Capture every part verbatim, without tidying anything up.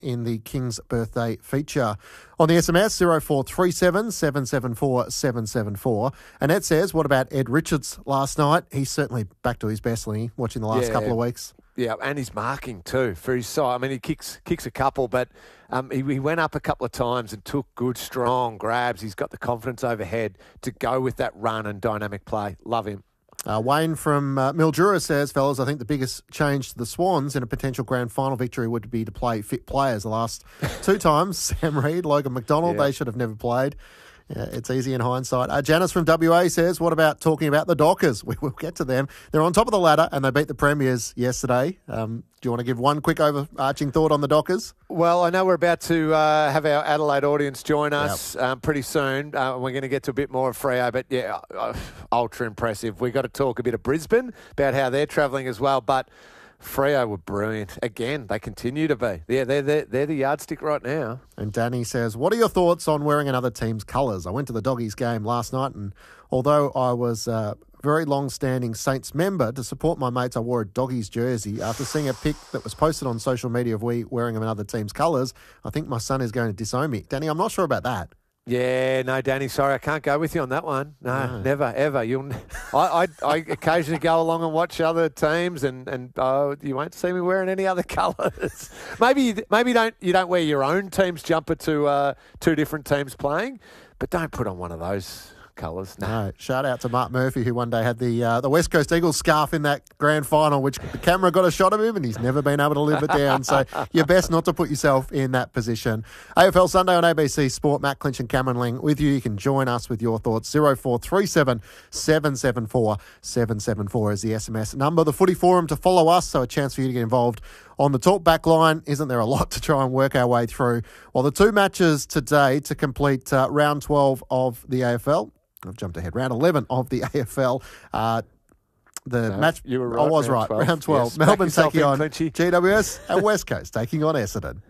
in the King's Birthday feature. On the S M S, zero four three seven, seven seven four, seven seven four. Annette says, what about Ed Richards last night? He's certainly back to his best, Lee, watching the last Yeah. couple of weeks. Yeah, and he's marking too for his side. I mean, he kicks kicks a couple, but um, he, he went up a couple of times and took good, strong grabs. He's got the confidence overhead to go with that run and dynamic play. Love him. Uh, Wayne from uh, Mildura says, fellas, I think the biggest change to the Swans in a potential grand final victory would be to play fit players. The last two times, Sam Reid, Logan McDonald, Yeah. they should have never played. Yeah, it's easy in hindsight. Uh, Janice from W A says, what about talking about the Dockers? We will get to them. They're on top of the ladder and they beat the Premiers yesterday. Um, do you want to give one quick overarching thought on the Dockers? Well, I know we're about to uh, have our Adelaide audience join us yep. um, pretty soon. Uh, we're going to get to a bit more of Freo, but yeah, uh, ultra impressive. We've got to talk a bit of Brisbane about how they're travelling as well, but Freo were brilliant. Again, they continue to be. Yeah, they're, they're, they're the yardstick right now. And Danny says, what are your thoughts on wearing another team's colours? I went to the Doggies game last night, and although I was a very long-standing Saints member, to support my mates, I wore a Doggies jersey. After seeing a pic that was posted on social media of we wearing another team's colours, I think my son is going to disown me. Danny, I'm not sure about that. Yeah, no, Danny, sorry, I can't go with you on that one. No, no. never, ever. You'll, I, I, I occasionally go along and watch other teams, and and uh, you won't see me wearing any other colours. maybe, you, maybe don't you don't wear your own team's jumper to uh, two different teams playing, but don't put on one of those colours. No. no. Shout out to Mark Murphy, who one day had the uh, the West Coast Eagles scarf in that grand final, which the camera got a shot of him, and he's never been able to live it down. So you're best not to put yourself in that position. A F L Sunday on A B C Sport. Matt Clinch and Cameron Ling with you. You can join us with your thoughts. zero four three seven, seven seven four, seven seven four is the S M S number. The Footy Forum to follow us, so a chance for you to get involved on the talk back line. Isn't there a lot to try and work our way through? Well, the two matches today to complete uh, round twelve of the A F L. I've jumped ahead. Round eleven of the A F L. Uh, the no, match. You were right. I was round right. twelve. Round twelve. Yes, Melbourne taking on Clinchy. G W S and West Coast taking on Essendon.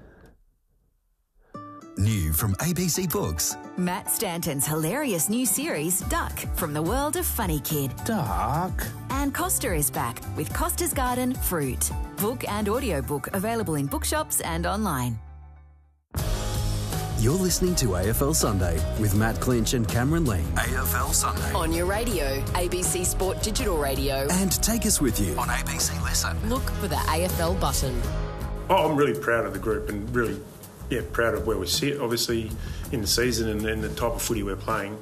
New from A B C Books. Matt Stanton's hilarious new series, Duck, from the world of Funny Kid. Duck. And Costa is back with Costa's Garden Fruit. Book and audiobook available in bookshops and online. You're listening to A F L Sunday with Matt Clinch and Cameron Ling. A F L Sunday. On your radio, A B C Sport Digital Radio. And take us with you on A B C Listen. Look for the A F L button. Oh, I'm really proud of the group and really, yeah, proud of where we sit, obviously, in the season and, and the type of footy we're playing.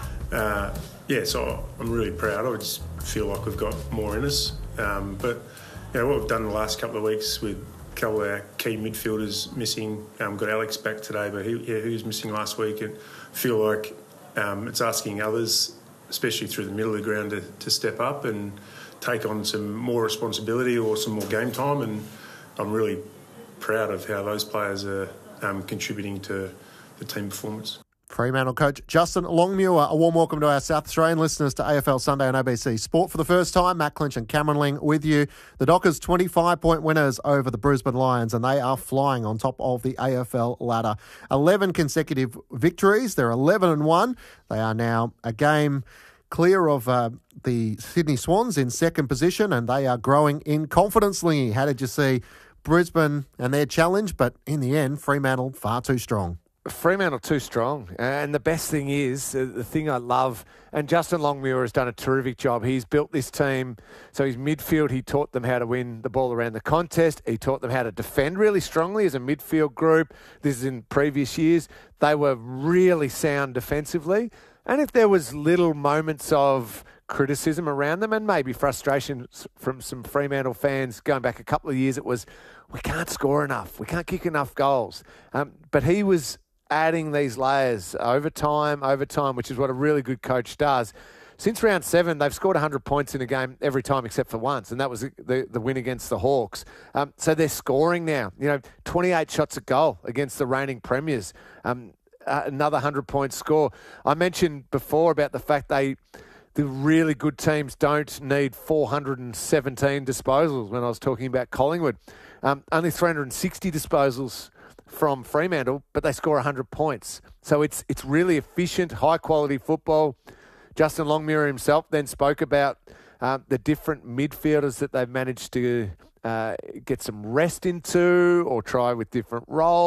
Uh, yeah, so I'm really proud. I just feel like we've got more in us. Um, but, you know, what we've done the last couple of weeks with a couple of our key midfielders missing. Um, got Alex back today, but he, yeah, he was missing last week. And feel like um, it's asking others, especially through the middle of the ground, to, to step up and take on some more responsibility or some more game time. And I'm really proud of how those players are um, contributing to the team performance. Fremantle coach Justin Longmuir, a warm welcome to our South Australian listeners to A F L Sunday on A B C Sport. For the first time, Matt Clinch and Cameron Ling with you. The Dockers twenty-five point winners over the Brisbane Lions, and they are flying on top of the A F L ladder. eleven consecutive victories. They're eleven and one. They are now a game clear of uh, the Sydney Swans in second position, and they are growing in confidence. Lingy, how did you see Brisbane and their challenge? But in the end, Fremantle far too strong. Fremantle too strong. And the best thing is, uh, the thing I love, and Justin Longmuir has done a terrific job. He's built this team. So his midfield, he taught them how to win the ball around the contest. He taught them how to defend really strongly as a midfield group. This is in previous years. They were really sound defensively. And if there was little moments of criticism around them and maybe frustration from some Fremantle fans going back a couple of years, it was, we can't score enough. We can't kick enough goals. Um, but he was adding these layers over time, over time, which is what a really good coach does. Since round seven, they've scored one hundred points in a game every time except for once, and that was the, the win against the Hawks. Um, so they're scoring now. You know, twenty-eight shots a goal against the reigning premiers. Um, uh, another one hundred point score. I mentioned before about the fact they, the really good teams don't need four hundred seventeen disposals when I was talking about Collingwood. Um, only three hundred sixty disposals from Fremantle, but they score one hundred points. So it's it's really efficient, high-quality football. Justin Longmuir himself then spoke about uh, the different midfielders that they've managed to uh, get some rest into or try with different roles.